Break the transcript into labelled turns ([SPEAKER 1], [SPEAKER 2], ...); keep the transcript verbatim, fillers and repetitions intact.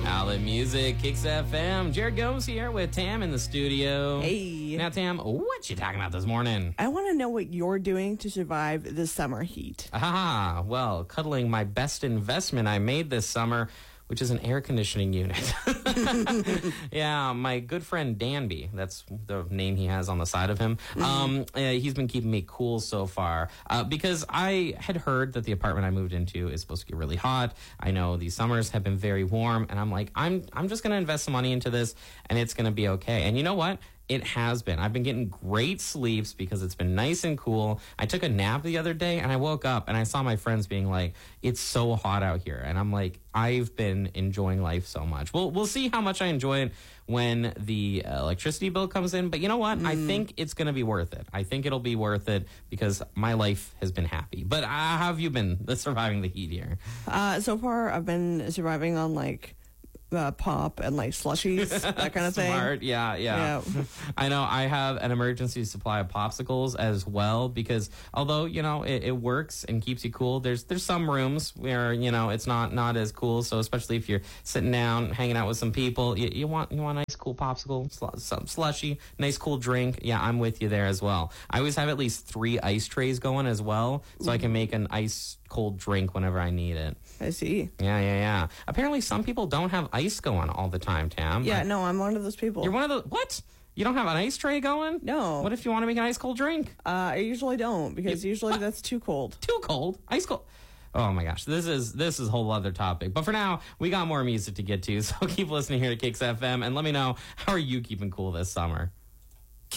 [SPEAKER 1] Outlet Music, Kicks F M. Jared Gomes here with Tam in the studio.
[SPEAKER 2] Hey.
[SPEAKER 1] Now, Tam, what you talking about this morning?
[SPEAKER 2] I want to know what you're doing to survive the summer heat.
[SPEAKER 1] Ah, well, cuddling my best investment I made this summer, which is an air conditioning unit. Yeah, my good friend Danby, that's the name he has on the side of him. Mm-hmm. Um, uh, he's been keeping me cool so far uh, because I had heard that the apartment I moved into is supposed to get really hot. I know these summers have been very warm, and I'm like, I'm I'm just going to invest some money into this, and it's going to be okay. And you know what? It has been. I've been getting great sleeps because it's been nice and cool. I took a nap the other day and I woke up and I saw my friends being like, it's so hot out here. And I'm like, I've been enjoying life so much. We'll, we'll see how much I enjoy it when the electricity bill comes in. But you know what? Mm. I think it's going to be worth it. I think it'll be worth it because my life has been happy. But uh, how have you been surviving the heat here?
[SPEAKER 2] Uh, so far, I've been surviving on like Uh, pop and like slushies, that kind of thing.
[SPEAKER 1] Smart, yeah, yeah. yeah. I know I have an emergency supply of popsicles as well because although, you know, it, it works and keeps you cool, there's there's some rooms where, you know, it's not, not as cool. So especially if you're sitting down, hanging out with some people, you, you want you want a nice cool popsicle, sl- some slushy, nice cool drink. Yeah, I'm with you there as well. I always have at least three ice trays going as well so Ooh. I can make an ice cold drink whenever I need it.
[SPEAKER 2] I see.
[SPEAKER 1] Yeah, yeah, yeah. Apparently some people don't have ice going all the time, Tam.
[SPEAKER 2] Yeah,
[SPEAKER 1] I,
[SPEAKER 2] no, I'm one of those people.
[SPEAKER 1] You're one of the, what? You don't have an ice tray going?
[SPEAKER 2] No.
[SPEAKER 1] What if you want to make an ice cold drink?
[SPEAKER 2] Uh, I usually don't because you, usually what? That's too cold.
[SPEAKER 1] Too cold? Ice cold? Oh my gosh, this is this is a whole other topic. But for now, we got more music to get to, so keep listening here to Kicks F M and let me know, how are you keeping cool this summer?